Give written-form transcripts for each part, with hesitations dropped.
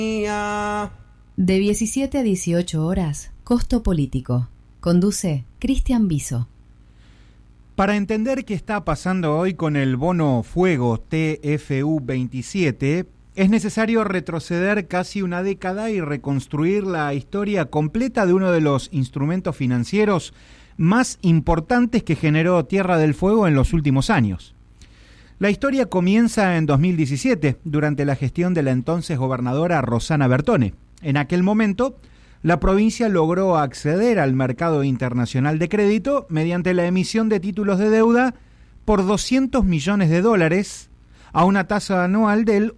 De 17 a 18 horas, Costo Político. Conduce Cristian Viso. Para entender qué está pasando hoy con el bono Fuego TFU 27, es necesario retroceder casi una década y reconstruir la historia completa de uno de los instrumentos financieros más importantes que generó Tierra del Fuego en los últimos años. La historia comienza en 2017, durante la gestión de la entonces gobernadora Rosana Bertone. En aquel momento, la provincia logró acceder al mercado internacional de crédito mediante la emisión de títulos de deuda por $200 millones a una tasa anual del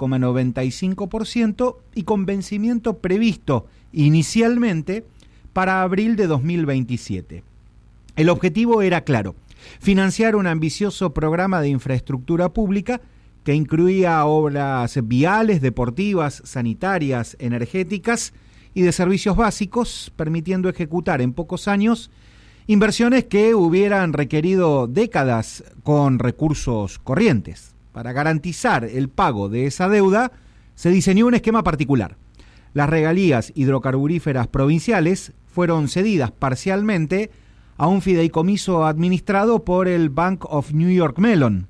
8,95% y con vencimiento previsto inicialmente para abril de 2027. El objetivo era claro: financiar un ambicioso programa de infraestructura pública que incluía obras viales, deportivas, sanitarias, energéticas y de servicios básicos, permitiendo ejecutar en pocos años inversiones que hubieran requerido décadas con recursos corrientes. Para garantizar el pago de esa deuda, se diseñó un esquema particular. Las regalías hidrocarburíferas provinciales fueron cedidas parcialmente a un fideicomiso administrado por el Bank of New York Mellon.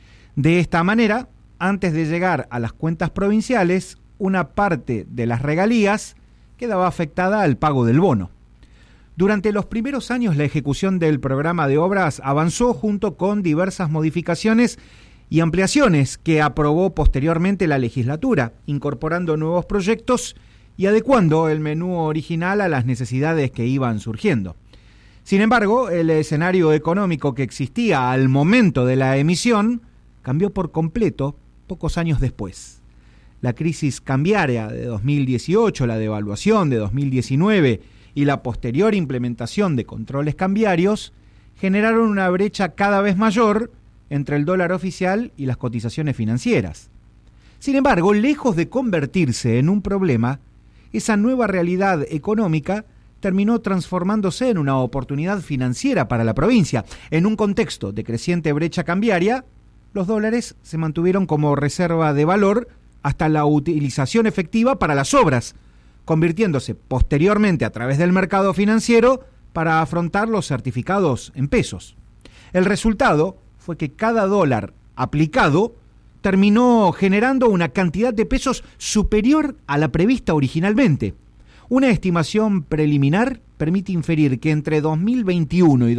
De esta manera, antes de llegar a las cuentas provinciales, una parte de las regalías quedaba afectada al pago del bono. Durante los primeros años, la ejecución del programa de obras avanzó junto con diversas modificaciones y ampliaciones que aprobó posteriormente la legislatura, incorporando nuevos proyectos y adecuando el menú original a las necesidades que iban surgiendo. Sin embargo, el escenario económico que existía al momento de la emisión cambió por completo pocos años después. La crisis cambiaria de 2018, la devaluación de 2019 y la posterior implementación de controles cambiarios generaron una brecha cada vez mayor entre el dólar oficial y las cotizaciones financieras. Sin embargo, lejos de convertirse en un problema, esa nueva realidad económica terminó transformándose en una oportunidad financiera para la provincia. En un contexto de creciente brecha cambiaria, los dólares se mantuvieron como reserva de valor hasta la utilización efectiva para las obras, convirtiéndose posteriormente a través del mercado financiero para afrontar los certificados en pesos. El resultado fue que cada dólar aplicado terminó generando una cantidad de pesos superior a la prevista originalmente. Una estimación preliminar permite inferir que entre 2021 y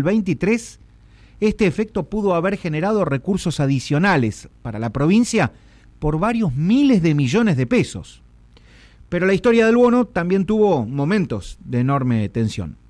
2023 este efecto pudo haber generado recursos adicionales para la provincia por varios miles de millones de pesos. Pero la historia del bono también tuvo momentos de enorme tensión.